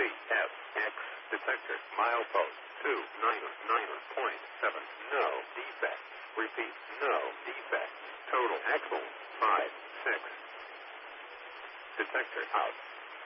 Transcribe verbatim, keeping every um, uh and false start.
F, X, detector, milepost, two nine nine point seven, no defect. Repeat, no defect. Total, excellent, five, six. Detector out.